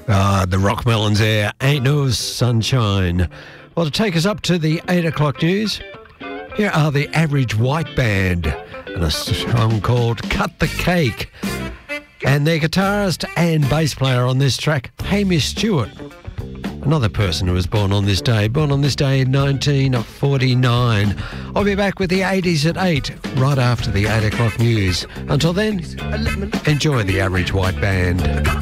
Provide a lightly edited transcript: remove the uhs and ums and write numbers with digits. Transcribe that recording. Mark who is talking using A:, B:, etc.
A: The Rockmelons there, Ain't No Sunshine. Well, to take us up to the 8 o'clock news, here are the Average White Band and a song called Cut the Cake. And their guitarist and bass player on this track, Hamish Stewart. Another person who was born on this day in 1949. I'll be back with the 80s at 8, right after the 8 o'clock news. Until then, enjoy the Average White Band.